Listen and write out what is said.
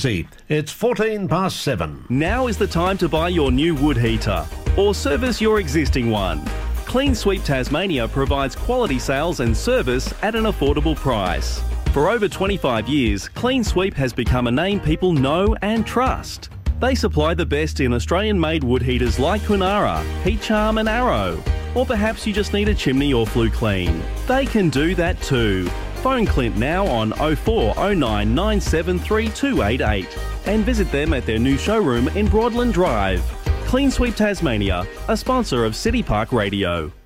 See, it's 7:14. Now is the time to buy your new wood heater or service your existing one. Clean Sweep Tasmania provides quality sales and service at an affordable price. For over 25 years, Clean Sweep has become a name people know and trust. They supply the best in Australian-made wood heaters like Kunara, Heat Charm and Arrow. Or perhaps you just need a chimney or flue clean. They can do that too. Phone Clint now on 0409 973 288 and visit them at their new showroom in Broadland Drive. Clean Sweep Tasmania, a sponsor of City Park Radio.